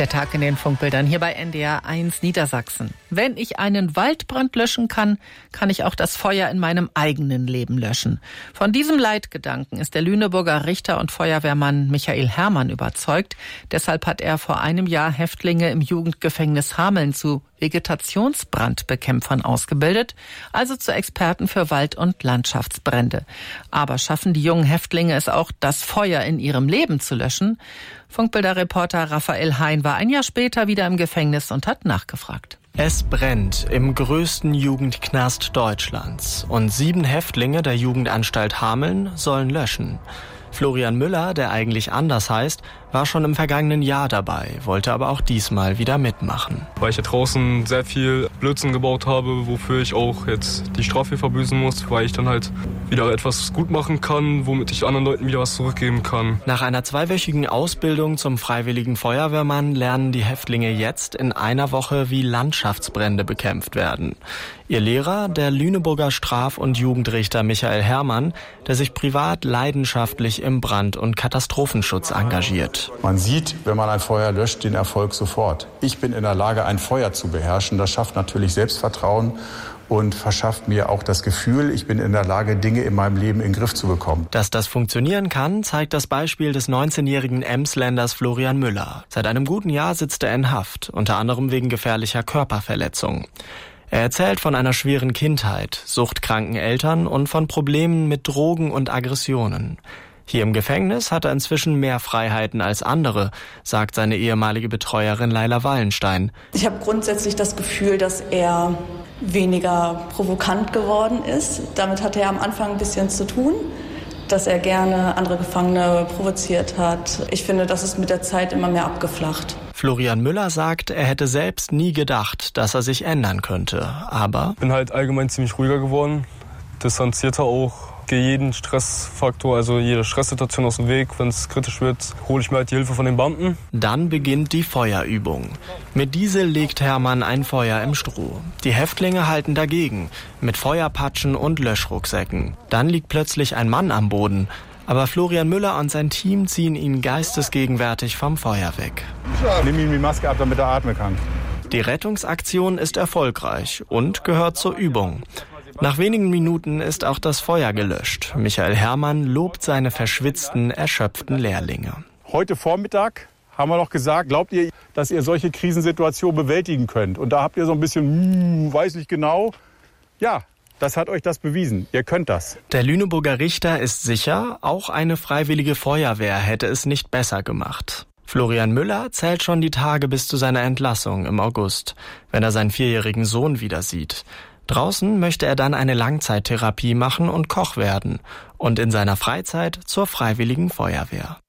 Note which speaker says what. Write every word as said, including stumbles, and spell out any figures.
Speaker 1: Der Tag in den Funkbildern hier bei N D R eins Niedersachsen. Wenn ich einen Waldbrand löschen kann, kann ich auch das Feuer in meinem eigenen Leben löschen. Von diesem Leitgedanken ist der Lüneburger Richter und Feuerwehrmann Michael Herrmann überzeugt. Deshalb hat er vor einem Jahr Häftlinge im Jugendgefängnis Hameln zu Vegetationsbrandbekämpfern ausgebildet, also zu Experten für Wald- und Landschaftsbrände. Aber schaffen die jungen Häftlinge es auch, das Feuer in ihrem Leben zu löschen? Funkbilder-Reporter Raphael Hein war ein Jahr später wieder im Gefängnis und hat nachgefragt.
Speaker 2: Es brennt im größten Jugendknast Deutschlands und sieben Häftlinge der Jugendanstalt Hameln sollen löschen. Florian Müller, der eigentlich anders heißt, war schon im vergangenen Jahr dabei, wollte aber auch diesmal wieder mitmachen.
Speaker 3: Weil ich ja draußen sehr viel Blödsinn gebaut habe, wofür ich auch jetzt die Strafe verbüßen muss, weil ich dann halt wieder etwas gut machen kann, womit ich anderen Leuten wieder was zurückgeben kann.
Speaker 2: Nach einer zweiwöchigen Ausbildung zum freiwilligen Feuerwehrmann lernen die Häftlinge jetzt in einer Woche, wie Landschaftsbrände bekämpft werden. Ihr Lehrer, der Lüneburger Straf- und Jugendrichter Michael Herrmann, der sich privat leidenschaftlich im Brand- und Katastrophenschutz engagiert.
Speaker 4: Man sieht, wenn man ein Feuer löscht, den Erfolg sofort. Ich bin in der Lage, ein Feuer zu beherrschen. Das schafft natürlich Selbstvertrauen und verschafft mir auch das Gefühl, ich bin in der Lage, Dinge in meinem Leben in den Griff zu bekommen.
Speaker 2: Dass das funktionieren kann, zeigt das Beispiel des neunzehnjährigen Emsländers Florian Müller. Seit einem guten Jahr sitzt er in Haft, unter anderem wegen gefährlicher Körperverletzung. Er erzählt von einer schweren Kindheit, suchtkranken Eltern und von Problemen mit Drogen und Aggressionen. Hier im Gefängnis hat er inzwischen mehr Freiheiten als andere, sagt seine ehemalige Betreuerin Laila Wallenstein.
Speaker 5: Ich habe grundsätzlich das Gefühl, dass er weniger provokant geworden ist. Damit hatte er am Anfang ein bisschen zu tun, dass er gerne andere Gefangene provoziert hat. Ich finde, das ist mit der Zeit immer mehr abgeflacht.
Speaker 2: Florian Müller sagt, er hätte selbst nie gedacht, dass er sich ändern könnte, aber...
Speaker 3: Ich bin halt allgemein ziemlich ruhiger geworden, distanzierter auch. Gehe jeden Stressfaktor, also jede Stresssituation aus dem Weg. Wenn es kritisch wird, hole ich mir halt die Hilfe von den Beamten.
Speaker 2: Dann beginnt die Feuerübung. Mit Diesel legt Herrmann ein Feuer im Stroh. Die Häftlinge halten dagegen, mit Feuerpatschen und Löschrucksäcken. Dann liegt plötzlich ein Mann am Boden. Aber Florian Müller und sein Team ziehen ihn geistesgegenwärtig vom Feuer weg.
Speaker 4: Nimm ihm die Maske ab, damit er atmen kann.
Speaker 2: Die Rettungsaktion ist erfolgreich und gehört zur Übung. Nach wenigen Minuten ist auch das Feuer gelöscht. Michael Herrmann lobt seine verschwitzten, erschöpften Lehrlinge.
Speaker 4: Heute Vormittag haben wir noch gesagt, glaubt ihr, dass ihr solche Krisensituationen bewältigen könnt? Und da habt ihr so ein bisschen, hm, weiß nicht genau. Ja, das hat euch das bewiesen. Ihr könnt das.
Speaker 2: Der Lüneburger Richter ist sicher, auch eine freiwillige Feuerwehr hätte es nicht besser gemacht. Florian Müller zählt schon die Tage bis zu seiner Entlassung im August, wenn er seinen vierjährigen Sohn wieder sieht. Draußen möchte er dann eine Langzeittherapie machen und Koch werden und in seiner Freizeit zur Freiwilligen Feuerwehr.